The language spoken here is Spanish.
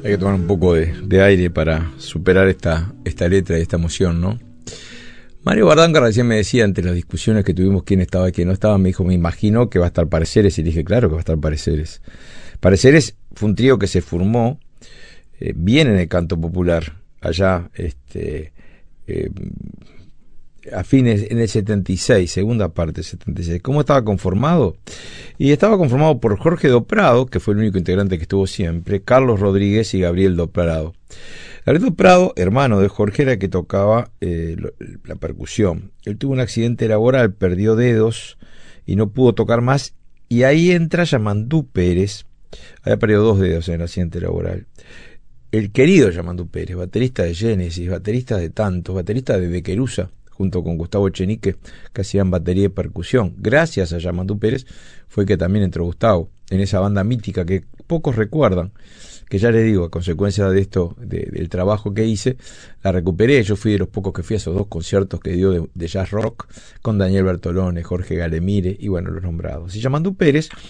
Hay que tomar un poco de aire para superar esta letra y esta emoción, ¿no? Mario Bardanca recién me decía, ante las discusiones que tuvimos, quién estaba y quién no estaba, me dijo, me imagino que va a estar Pareceres, y le dije, claro que va a estar Pareceres. Pareceres fue un trío que se formó bien en el canto popular, allá a fines, en el 76, segunda parte del 76. ¿Cómo estaba conformado? Y estaba conformado por Jorge Doprado, que fue el único integrante que estuvo siempre, Carlos Rodríguez y Gabriel Doprado. Gabriel Doprado, hermano de Jorge, era el que tocaba la percusión. Él tuvo un accidente laboral, perdió dedos y no pudo tocar más, y ahí entra Yamandú Pérez. Había perdido 2 dedos en el accidente laboral. El querido Yamandú Pérez, baterista de Genesis, baterista de tantos, baterista de Querusa, junto con Gustavo Echenique, que hacían batería y percusión. Gracias a Yamandú Pérez fue que también entró Gustavo en esa banda mítica que pocos recuerdan, que ya les digo, a consecuencia de esto, del trabajo que hice, la recuperé. Yo fui de los pocos que fui a esos 2 conciertos que dio de jazz rock, con Daniel Bertolone, Jorge Galemire y bueno, los nombrados. Y Yamandú Pérez